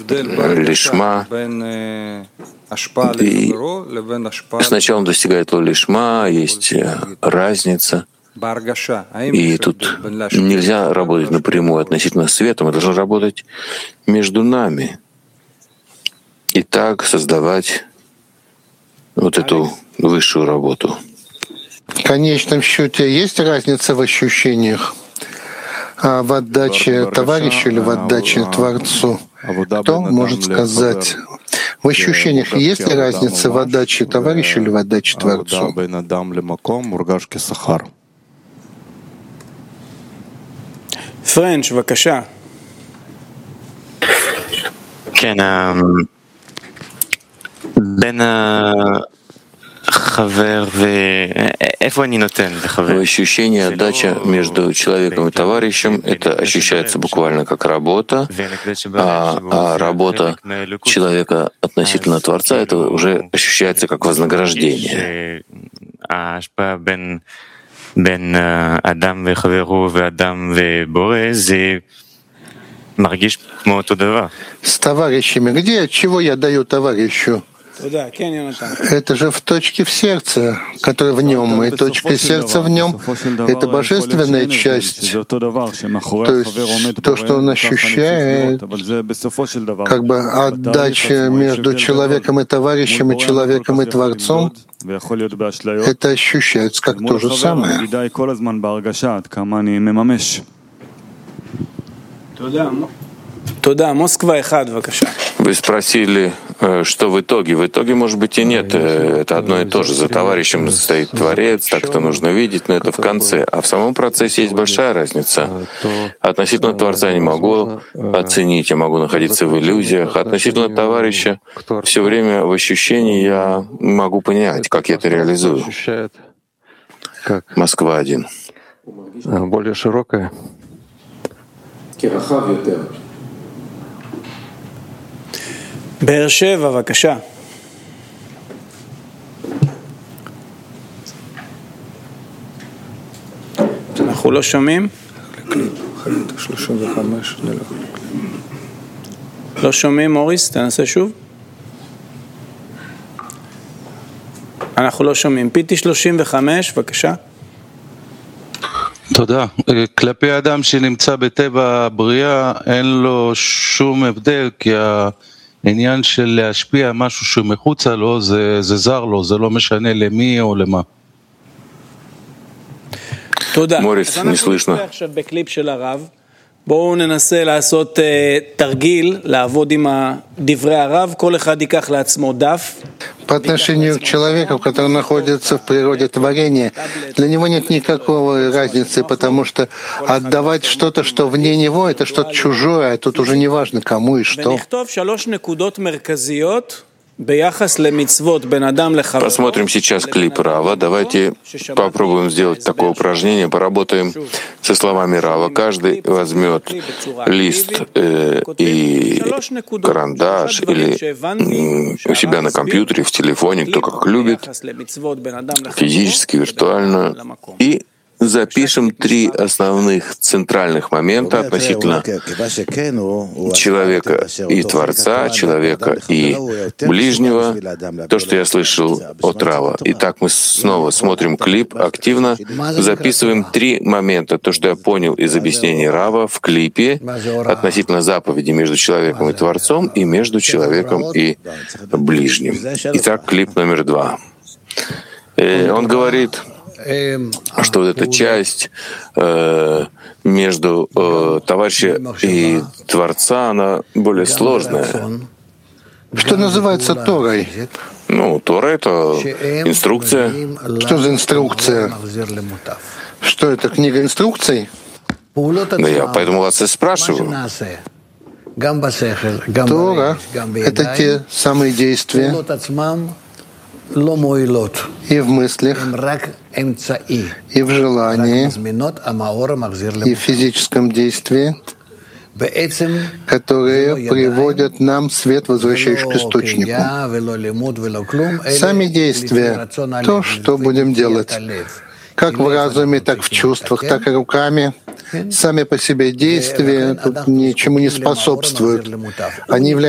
лишма. И сначала он достигает лишма, есть разница. И тут нельзя работать напрямую относительно света, мы должны работать между нами. И так создавать вот эту высшую работу. В конечном счете есть разница в ощущениях в отдаче товарищу или в отдаче Творцу? Кто может сказать? В ощущениях есть ли разница в отдаче товарищу или в отдаче Творцу? Френч, бакаша. Ощущение отдача между человеком и товарищем — это ощущается буквально как работа, а работа человека относительно Творца — это уже ощущается как вознаграждение. С товарищами. Где, от чего я даю товарищу? Это же в точке в сердце, которая в нем, и точка сердца в нем — это божественная часть. То есть то, что он ощущает, как бы отдача между человеком и товарищем, и человеком и Творцом, это ощущается как то же самое. Вы спросили, что в итоге? В итоге, может быть, и нет. Это одно и то же. За товарищем стоит Творец, так это нужно видеть, но это в конце. А в самом процессе есть большая разница. Относительно Творца я не могу оценить, я могу находиться в иллюзиях. Относительно товарища все время в ощущении я могу понять, как я это реализую. Москва-1. Более широкая. באר שבע, בבקשה. אנחנו לא שומעים? לא שומעים, מוריס? תנסה שוב. אנחנו לא שומעים. פיטי 35, בבקשה. תודה. כלפי האדם שנמצא בטבע הבריאה אין לו שום הבדל, כי העניין של להשפיע משהו שמחוצה לו זה זר לו, זה לא משנה למי או למה. תודה. מוריס, אז אנחנו נצטרך עכשיו בקליפ של הרב. בואו ננסה לעשות תרגיל, לעבוד עם דברי הרב, כל אחד ייקח לעצמו דף. По отношению к человеку, который находится в природе творения, для него нет никакой разницы, потому что отдавать что-то, что вне него, это что-то чужое, а тут уже не важно, кому и что. Посмотрим сейчас клип Рава. Давайте попробуем сделать такое упражнение, поработаем со словами Рава. Каждый возьмет лист и карандаш или у себя на компьютере, в телефоне, кто как любит, физически, виртуально, и запишем 3 основных центральных момента относительно человека и Творца, человека и ближнего, то, что я слышал от Рава. Итак, мы снова смотрим клип, активно записываем 3 момента, то, что я понял из объяснений Рава в клипе относительно заповеди между человеком и Творцом и между человеком и ближним. Итак, клип номер 2. Он говорит, что вот эта часть между товарищем и Творца, она более сложная. Что называется Торой? Ну, Тора — это инструкция. Что за инструкция? Что это, книга инструкций? Да я поэтому вас и спрашиваю. Тора — это те самые действия и в мыслях, и в желании, и в физическом действии, которые приводят нам свет, возвращающий к источнику. Сами действия — то, что будем делать, как в разуме, так в чувствах, так и руками. Сами по себе действия тут ничему не способствуют. Они являются